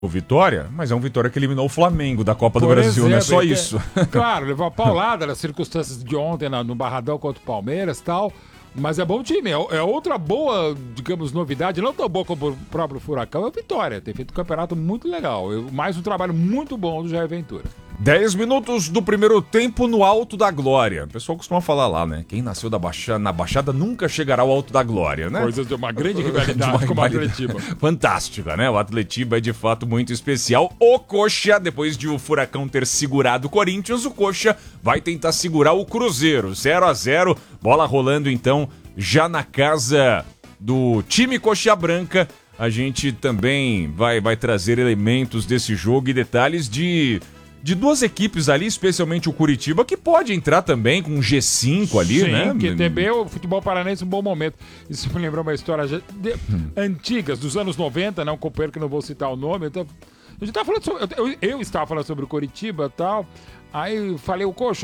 O Vitória, mas é um Vitória que eliminou o Flamengo da Copa do Brasil, não é só isso. Claro, levou a paulada nas circunstâncias de ontem no Barradão contra o Palmeiras e tal, mas é bom time, é outra boa, digamos, novidade, não tão boa como o próprio Furacão, é o Vitória, tem feito um campeonato muito legal, mais um trabalho muito bom do Jair Ventura. 10 minutos do primeiro tempo no Alto da Glória. O pessoal costuma falar lá, né? Quem nasceu na Baixada nunca chegará ao Alto da Glória, né? Coisas de uma grande rivalidade com o Atletiba. Fantástica, né? O Atletiba é de fato muito especial. O Coxa, depois de o Furacão ter segurado o Corinthians, o Coxa vai tentar segurar o Cruzeiro. 0-0, bola rolando então já na casa do time Coxa Branca. A gente também vai trazer elementos desse jogo e detalhes de duas equipes ali, especialmente o Curitiba, que pode entrar também com um G5 ali, sim, né? Sim, que também o futebol paranaense é um bom momento. Isso me lembrou uma história antigas, dos anos 90, né? Um companheiro que não vou citar o nome. Então, a gente tava falando sobre, eu estava falando sobre o Curitiba e tal. Aí eu falei, o Coxa.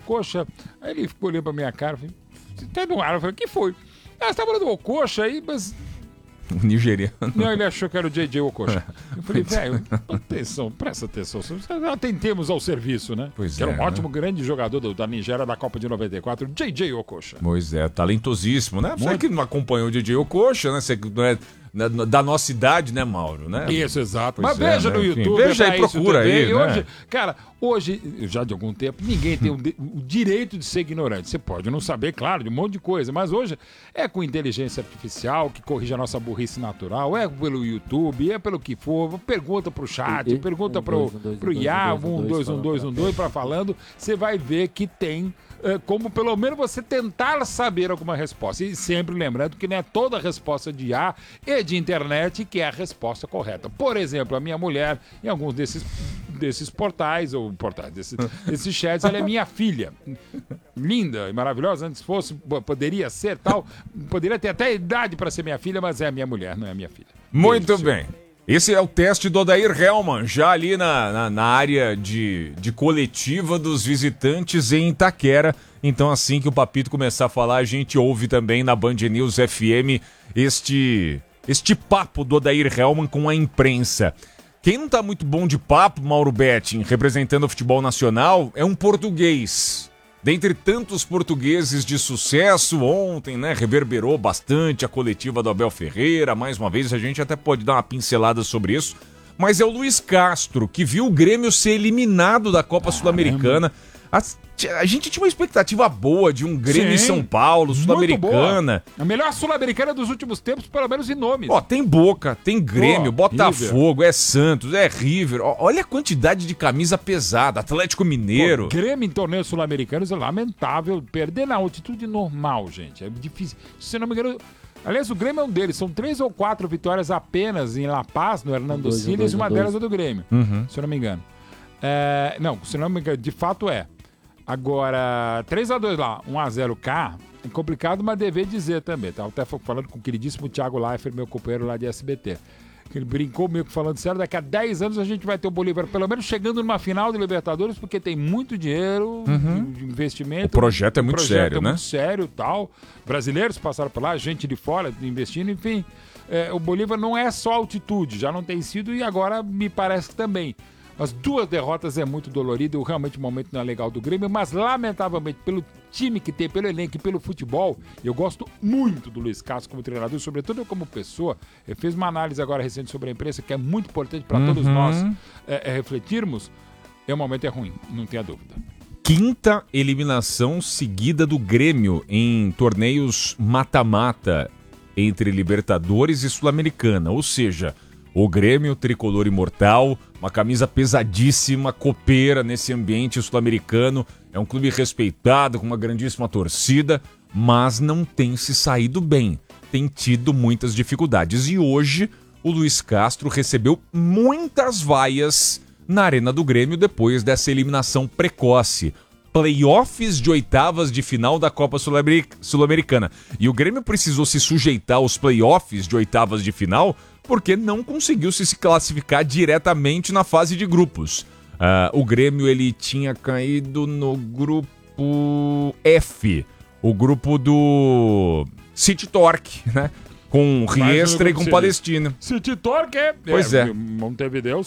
Aí ele ficou olhando pra minha cara, falei, tá no ar. Eu falei, o que foi? Você tá falando do Coxa aí, mas... O nigeriano. Não, ele achou que era o JJ Okocha. Eu falei, velho, presta atenção. Atentemos ao serviço, né? Pois que era um ótimo, grande jogador da Nigéria da Copa de 94, o JJ Okocha. Pois é, talentosíssimo, né? Você que não acompanhou o JJ Okocha, né? Você não é da nossa idade, né, Mauro? Né? Isso, exato. Pois mas veja no YouTube. Veja aí, procura aí. Hoje, cara, já de algum tempo, ninguém tem o direito de ser ignorante. Você pode não saber, claro, de um monte de coisa, mas hoje é com inteligência artificial que corrige a nossa burrice natural, é pelo YouTube, é pelo que for, pergunta pro chat, pergunta pro IA, 121212 para falando, você vai ver que tem como pelo menos você tentar saber alguma resposta. E sempre lembrando que não é toda resposta de IA e de internet que é a resposta correta. Por exemplo, a minha mulher, em alguns desses portais, ou portais, desses chats, ela é minha filha. Linda e maravilhosa, antes poderia ser tal, poderia ter até idade para ser minha filha, mas é a minha mulher, não é a minha filha. Muito bem. Esse é o teste do Odair Hellmann, já ali na área de coletiva dos visitantes em Itaquera. Então, assim que o Papito começar a falar, a gente ouve também na Band News FM este papo do Odair Hellmann com a imprensa. Quem não tá muito bom de papo, Mauro Betting, representando o futebol nacional, é um português. Dentre tantos portugueses de sucesso, ontem, né, reverberou bastante a coletiva do Abel Ferreira. Mais uma vez, a gente até pode dar uma pincelada sobre isso. Mas é o Luiz Castro, que viu o Grêmio ser eliminado da Copa Sul-Americana. A gente tinha uma expectativa boa de um Grêmio em São Paulo, Sul-Americana. A melhor Sul-Americana dos últimos tempos, pelo menos em nomes. Ó, tem Boca, tem Grêmio, Botafogo, River. É Santos, é River. Olha a quantidade de camisa pesada, Atlético Mineiro. Grêmio em torneios sul-americanos é lamentável. Perder na altitude normal, gente. É difícil. Se não me engano... Aliás, o Grêmio é um deles. São 3 ou 4 vitórias apenas em La Paz, no Hernando Siles, e uma delas é do Grêmio. Se eu não me engano. Não, se não me engano, de fato é. Agora, 3-2 lá, 1-0 cá, é complicado, mas dever dizer também. Tava até falando com o queridíssimo Thiago Leifert, meu companheiro lá de SBT. Ele brincou meio que falando sério, daqui a 10 anos a gente vai ter o Bolívar pelo menos chegando numa final de Libertadores, porque tem muito dinheiro de investimento. O projeto é muito sério, né? Muito sério e tal. Brasileiros passaram por lá, gente de fora investindo, enfim. O Bolívar não é só altitude, já não tem sido e agora me parece que também. As 2 derrotas é muito dolorido, realmente o momento não é legal do Grêmio, mas lamentavelmente pelo time que tem, pelo elenco e pelo futebol, eu gosto muito do Luiz Castro como treinador, sobretudo como pessoa. Ele fez uma análise agora recente sobre a imprensa que é muito importante para todos nós refletirmos. O momento é ruim, não tenha dúvida. 5ª eliminação seguida do Grêmio em torneios mata-mata entre Libertadores e Sul-Americana, ou seja... O Grêmio, tricolor imortal, uma camisa pesadíssima, copeira nesse ambiente sul-americano. É um clube respeitado, com uma grandíssima torcida, mas não tem se saído bem. Tem tido muitas dificuldades. E hoje, o Luiz Castro recebeu muitas vaias na Arena do Grêmio depois dessa eliminação precoce. Playoffs de oitavas de final da Copa Sul-Americana. E o Grêmio precisou se sujeitar aos playoffs de oitavas de final porque não conseguiu se classificar diretamente na fase de grupos. O Grêmio ele tinha caído no grupo F, o grupo do City Torque, né? Com Riestra e com Palestina. City Torque Pois é. Montevideo